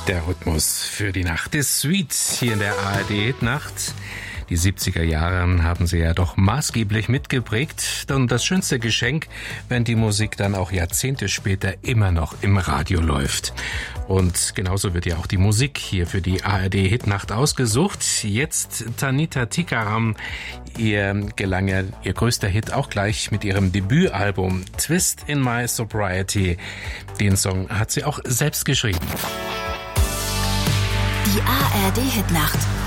Der Rhythmus für die Nacht ist Sweet hier in der ARD-Hitnacht. Die 70er Jahre haben sie ja doch maßgeblich mitgeprägt. Und das schönste Geschenk, wenn die Musik dann auch Jahrzehnte später immer noch im Radio läuft. Und genauso wird ja auch die Musik hier für die ARD-Hitnacht ausgesucht. Jetzt Tanita Tikaram. Ihr gelang ja ihr größter Hit auch gleich mit ihrem Debütalbum Twist in My Sobriety. Den Song hat sie auch selbst geschrieben. Die ARD-Hitnacht.